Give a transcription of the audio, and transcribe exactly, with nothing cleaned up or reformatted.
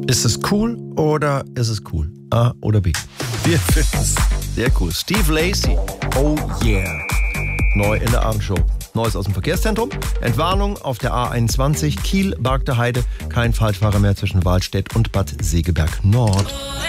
Ist es cool oder ist es cool? A oder B? Wir finden es sehr cool. Steve Lacy. Oh yeah. Neu in der Abendshow. Neues aus dem Verkehrszentrum. Entwarnung auf der A einundzwanzig. Kiel, Bargter Heide. Kein Falschfahrer mehr zwischen Wahlstedt und Bad Segeberg Nord.